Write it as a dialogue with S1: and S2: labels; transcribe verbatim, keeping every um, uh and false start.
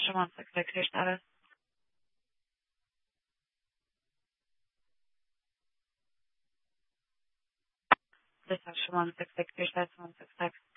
S1: Shimon six six, your status. This is Shimon six six, your status one six six.